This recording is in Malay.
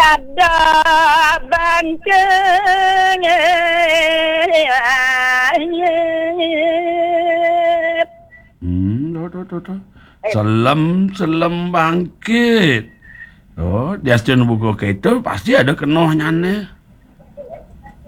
tiada bandingnya. Tuh. Selam bangkit. Oh, dia buku itu pasti ada kenohnya nih.